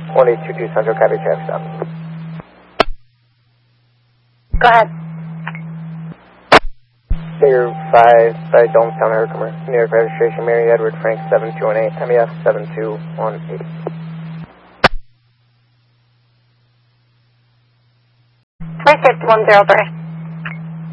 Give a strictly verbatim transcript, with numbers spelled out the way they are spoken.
one eight two two Central, copy traffic stop. Go ahead. Figure five by Domestown Herkimer, New York registration, Mary Edward Frank seven two one eight, M E F seven two one eight. three six one zero three.